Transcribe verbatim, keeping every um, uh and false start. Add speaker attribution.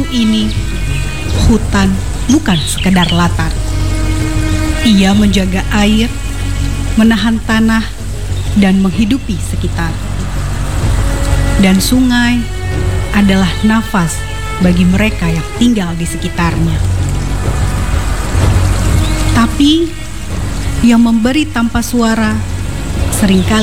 Speaker 1: ini, hutan bukan sekedar latar. Ia menjaga air, menahan tanah, dan menghidupi sekitar. Dan sungai adalah nafas bagi mereka yang tinggal di sekitarnya. Tapi yang memberi tanpa suara seringkali